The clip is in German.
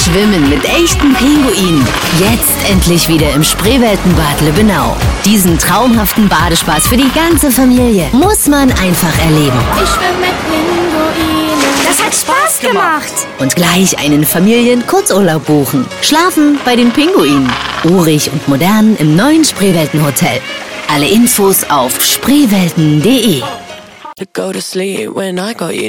Schwimmen mit echten Pinguinen. Jetzt endlich wieder im Spreeweltenbad Lübbenau. Diesen traumhaften Badespaß für die ganze Familie muss man einfach erleben. Ich schwimme mit Pinguinen. Das hat Spaß gemacht. Und gleich einen Familien-Kurzurlaub buchen. Schlafen bei den Pinguinen. Urig und modern im neuen Spreeweltenhotel. Alle Infos auf spreewelten.de.